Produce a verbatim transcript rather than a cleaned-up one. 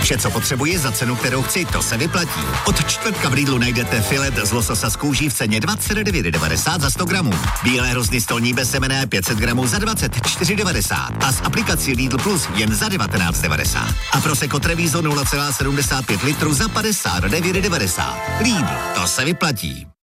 Vše, co potřebuji za cenu, kterou chci, to se vyplatí. Od čtvrtka v Lidlu najdete filet z lososa z kůží v ceně dvacet devět devadesát za sto gramů. Bílé hrozny stolní bezsemenné pět set gramů za dvacet čtyři devadesát a s aplikací Lidl Plus jen za devatenáct devadesát. A Prosecco Treviso nula celá sedmdesát pět litru za padesát devět devadesát. Lidl, to se vyplatí.